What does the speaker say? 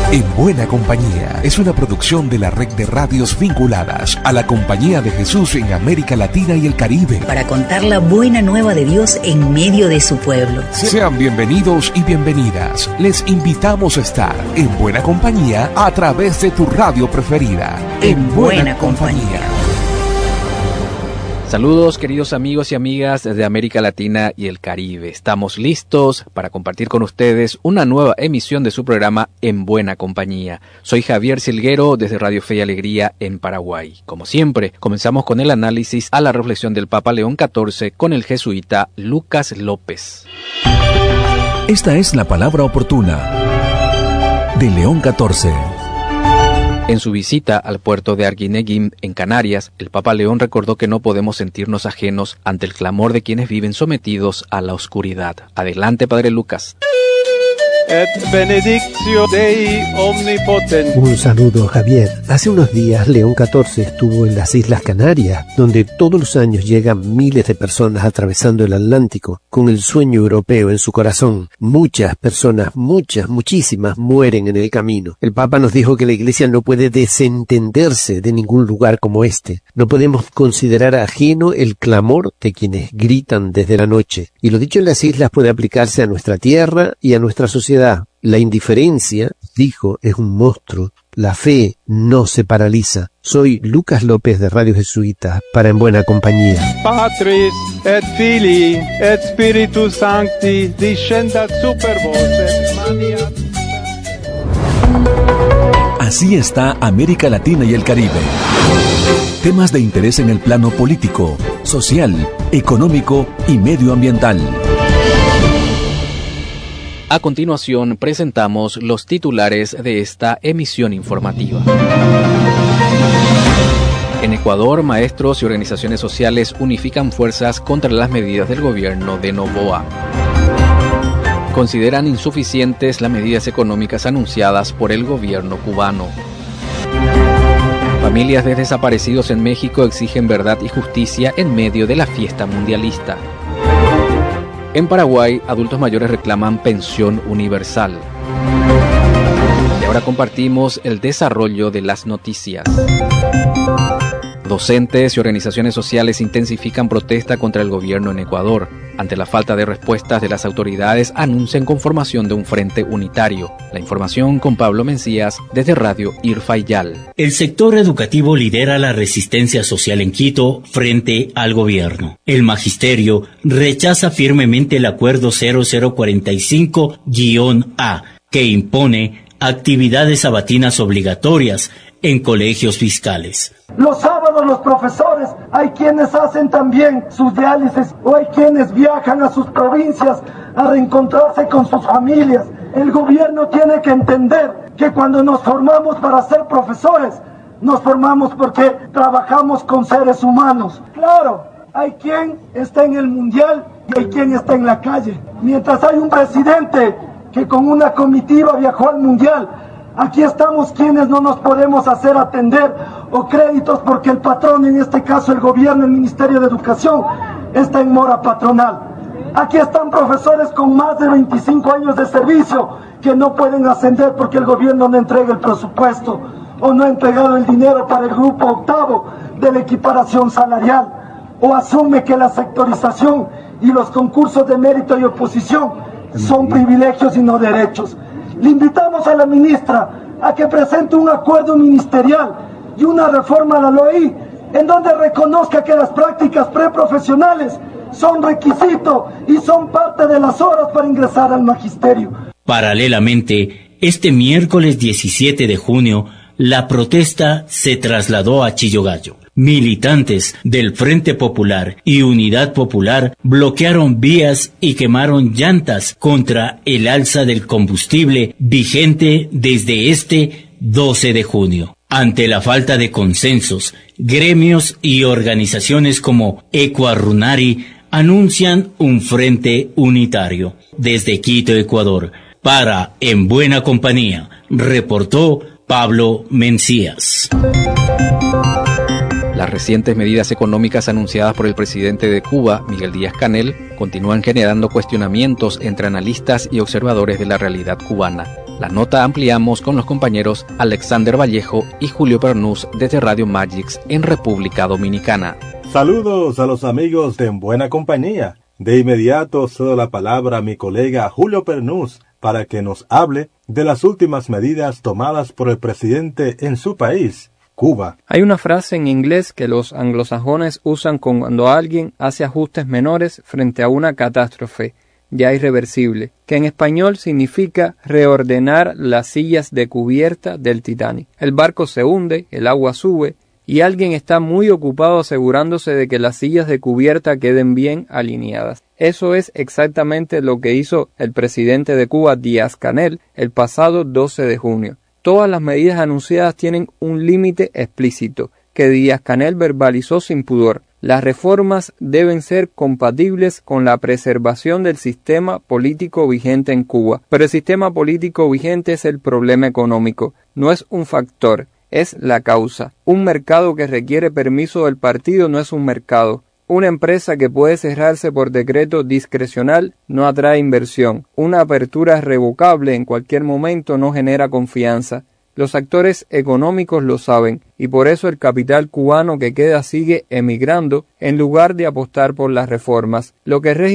En Buena Compañía es una producción de la red de radios vinculadas a la Compañía de Jesús en América Latina y el Caribe. Para contar la buena nueva de Dios en medio de su pueblo. Sean bienvenidos y bienvenidas. Les invitamos a estar en Buena Compañía a través de tu radio preferida. En Buena Compañía. Saludos queridos amigos y amigas de América Latina y el Caribe. Estamos listos para compartir con ustedes una nueva emisión de su programa En Buena Compañía. Soy Javier Silguero desde Radio Fe y Alegría en Paraguay. Como siempre, comenzamos con el análisis a la reflexión del Papa León XIV con el jesuita Lucas López. Esta es la palabra oportuna de León XIV. En su visita al puerto de Arguineguín, en Canarias, el Papa León recordó que no podemos sentirnos ajenos ante el clamor de quienes viven sometidos a la oscuridad. Adelante, Padre Lucas. Et benedictio Dei omnipotens. Un saludo, Javier. Hace unos días León XIV estuvo en las Islas Canarias, donde todos los años llegan miles de personas atravesando el Atlántico con el sueño europeo en su corazón. Muchas personas, muchísimas mueren en el camino. El Papa nos dijo que la Iglesia no puede desentenderse de ningún lugar como este. No podemos considerar ajeno el clamor de quienes gritan desde la noche. Y lo dicho en las islas puede aplicarse a nuestra tierra y a nuestra sociedad. La indiferencia, dijo, es un monstruo. La fe no se paraliza. Soy Lucas López de Radio Jesuita para En Buena Compañía. Patris et Filii et Spiritus Sancti descendat super vos et maniat. Así está América Latina y el Caribe. Temas de interés en el plano político, social, económico y medioambiental. A continuación presentamos los titulares de esta emisión informativa. En Ecuador, maestros y organizaciones sociales unifican fuerzas contra las medidas del gobierno de Noboa. Consideran insuficientes las medidas económicas anunciadas por el gobierno cubano. Familias de desaparecidos en México exigen verdad y justicia en medio de la fiesta mundialista. En Paraguay, adultos mayores reclaman pensión universal. Y ahora compartimos el desarrollo de las noticias. Docentes y organizaciones sociales intensifican protesta contra el gobierno en Ecuador. Ante la falta de respuestas de las autoridades, anuncian conformación de un frente unitario. La información con Pablo Mencías desde Radio Irfayal. El sector educativo lidera la resistencia social en Quito frente al gobierno. El magisterio rechaza firmemente el acuerdo 0045-A, que impone actividades sabatinas obligatorias en colegios fiscales. Los sábados los profesores, hay quienes hacen también sus diálisis o hay quienes viajan a sus provincias a reencontrarse con sus familias. El gobierno tiene que entender que cuando nos formamos para ser profesores, nos formamos porque trabajamos con seres humanos. Claro, hay quien está en el mundial y hay quien está en la calle. Mientras hay un presidente que con una comitiva viajó al mundial, aquí estamos quienes no nos podemos hacer atender o créditos porque el patrón, en este caso el gobierno, el Ministerio de Educación, está en mora patronal. Aquí están profesores con más de 25 años de servicio que no pueden ascender porque el gobierno no entrega el presupuesto o no ha entregado el dinero para el grupo octavo de la equiparación salarial o asume que la sectorización y los concursos de mérito y oposición son privilegios y no derechos. Le invitamos a la ministra a que presente un acuerdo ministerial y una reforma a la LOI en donde reconozca que las prácticas preprofesionales son requisito y son parte de las horas para ingresar al magisterio. Paralelamente, este miércoles 17 de junio, la protesta se trasladó a Chillogallo. Militantes del Frente Popular y Unidad Popular bloquearon vías y quemaron llantas contra el alza del combustible vigente desde este 12 de junio. Ante la falta de consensos, gremios y organizaciones como Ecuarunari anuncian un frente unitario. Desde Quito, Ecuador, para En Buena Compañía, reportó Pablo Mencías. Las recientes medidas económicas anunciadas por el presidente de Cuba, Miguel Díaz-Canel, continúan generando cuestionamientos entre analistas y observadores de la realidad cubana. La nota ampliamos con los compañeros Alexander Vallejo y Julio Pernús desde Radio Magix en República Dominicana. Saludos a los amigos de En Buena Compañía. De inmediato cedo la palabra a mi colega Julio Pernús para que nos hable de las últimas medidas tomadas por el presidente en su país, Cuba. Hay una frase en inglés que los anglosajones usan cuando alguien hace ajustes menores frente a una catástrofe ya irreversible, que en español significa reordenar las sillas de cubierta del Titanic. El barco se hunde, el agua sube, y alguien está muy ocupado asegurándose de que las sillas de cubierta queden bien alineadas. Eso es exactamente lo que hizo el presidente de Cuba, Díaz-Canel, el pasado 12 de junio. Todas las medidas anunciadas tienen un límite explícito, que Díaz-Canel verbalizó sin pudor. Las reformas deben ser compatibles con la preservación del sistema político vigente en Cuba. Pero el sistema político vigente es el problema económico, no es un factor, es la causa. Un mercado que requiere permiso del partido no es un mercado. Una empresa que puede cerrarse por decreto discrecional no atrae inversión. Una apertura revocable en cualquier momento no genera confianza. Los actores económicos lo saben y por eso el capital cubano que queda sigue emigrando en lugar de apostar por las reformas. Lo que